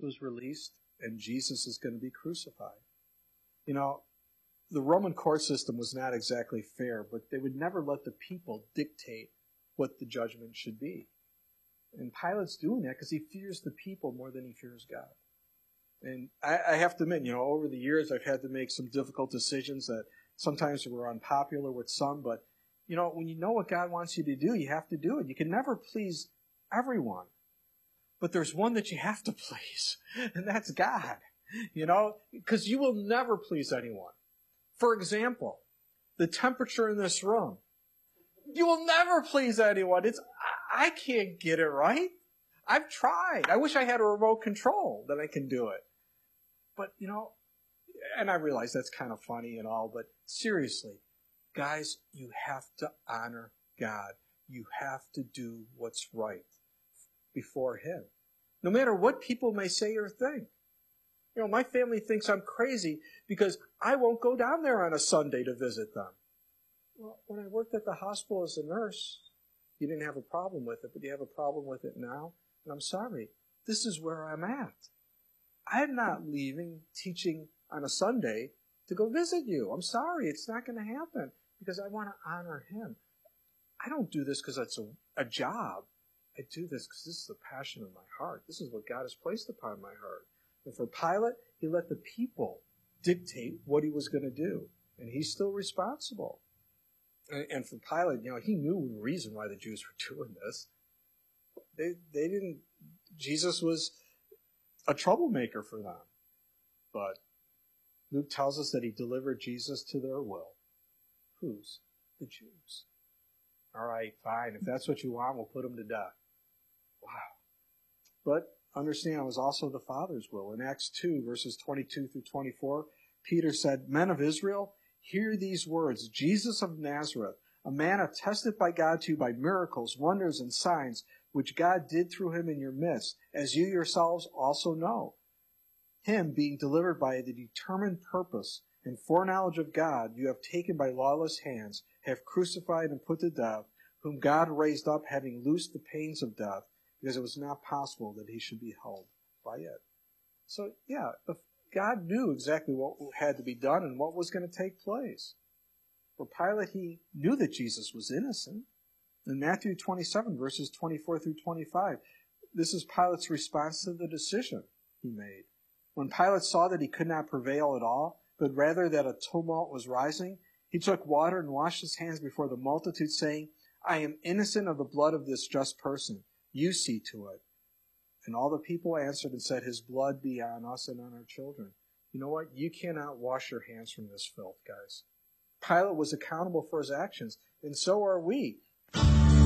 was released and Jesus is going to be crucified. You know, the Roman court system was not exactly fair, but they would never let the people dictate what the judgment should be. And Pilate's doing that because he fears the people more than he fears God. And I have to admit, you know, over the years I've had to make some difficult decisions that sometimes were unpopular with some, but, you know, when you know what God wants you to do, you have to do it. You can never please everyone. But there's one that you have to please, and that's God. You know, because you will never please anyone. For example, the temperature in this room. You will never please anyone. I can't get it right. I've tried. I wish I had a remote control that I can do it. But, you know, and I realize that's kind of funny and all, but seriously, guys, you have to honor God. You have to do what's right before Him. No matter what people may say or think. You know, my family thinks I'm crazy because I won't go down there on a Sunday to visit them. Well, when I worked at the hospital as a nurse, you didn't have a problem with it, but you have a problem with it now. And I'm sorry. This is where I'm at. I'm not leaving teaching on a Sunday to go visit you. I'm sorry. It's not going to happen because I want to honor Him. I don't do this because it's a job. I do this because this is the passion of my heart. This is what God has placed upon my heart. And for Pilate, he let the people dictate what he was going to do. And he's still responsible. And for Pilate, you know, he knew the reason why the Jews were doing this. They didn't, Jesus was a troublemaker for them. But Luke tells us that he delivered Jesus to their will. Whose? The Jews. All right, fine. If that's what you want, we'll put them to death. Wow. But understand, it was also the Father's will. In Acts 2, verses 22 through 24, Peter said, "Men of Israel, hear these words. Jesus of Nazareth, a man attested by God to you by miracles, wonders, and signs, which God did through him in your midst, as you yourselves also know. Him, being delivered by the determined purpose and foreknowledge of God, you have taken by lawless hands, have crucified and put to death, whom God raised up, having loosed the pains of death, because it was not possible that he should be held by it." So, yeah, God knew exactly what had to be done and what was going to take place. For Pilate, he knew that Jesus was innocent. In Matthew 27, verses 24 through 25, this is Pilate's response to the decision he made. When Pilate saw that he could not prevail at all, but rather that a tumult was rising, he took water and washed his hands before the multitude, saying, "I am innocent of the blood of this just person. You see to it." And all the people answered and said, "His blood be on us and on our children." You know what? You cannot wash your hands from this filth, guys. Pilate was accountable for his actions, and so are we.